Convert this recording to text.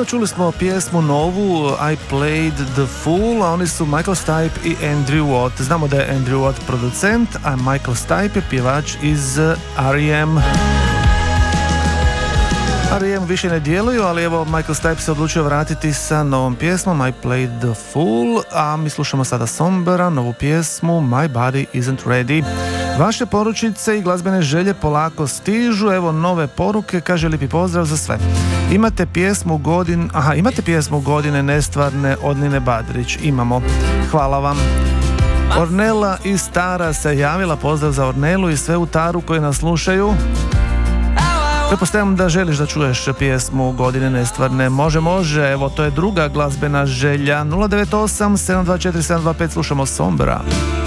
Evo, čuli smo pjesmu novu I Played the Fool, a oni su Michael Stipe i Andrew Watt. Znamo da je Andrew Watt producent, a Michael Stipe je pjevač iz R.E.M. R.E.M. više ne djeluju, ali evo Michael Stipe se odlučio vratiti sa novom pjesmom I Played the Fool, a mi slušamo sada Sombera, novu pjesmu My Body Isn't Ready. Vaše poručice i glazbene želje polako stižu, evo nove poruke, kaže lijepi pozdrav za sve. Imate pjesmu godine nestvarne od Nine Badrić? Imamo, hvala vam. Ornela iz Stara se javila, pozdrav za Ornelu i sve u Taru koji nas slušaju. Pretpostavljam da želiš da čuješ pjesmu godine nestvarne. Može, evo to je druga glazbena želja. 098 724 725, slušamo Sombera.